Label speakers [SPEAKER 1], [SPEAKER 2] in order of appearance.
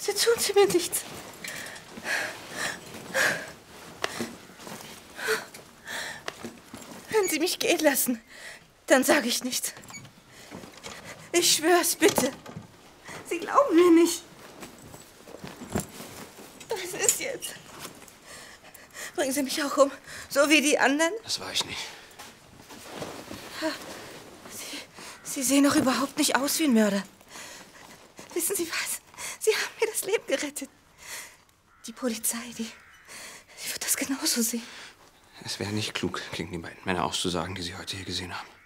[SPEAKER 1] Bitte tun Sie mir nichts. Wenn Sie mich gehen lassen, dann sage ich nichts. Ich schwör's, bitte. Sie glauben mir nicht. Was ist jetzt? Bringen Sie mich auch um, so wie die anderen?
[SPEAKER 2] Das war ich nicht.
[SPEAKER 1] Sie sehen doch überhaupt nicht aus wie ein Mörder. Wissen Sie was? Sie haben mir das Leben gerettet. Die Polizei, die wird das genauso sehen.
[SPEAKER 2] Es wäre nicht klug, gegen die beiden Männer auszusagen, die Sie heute hier gesehen haben.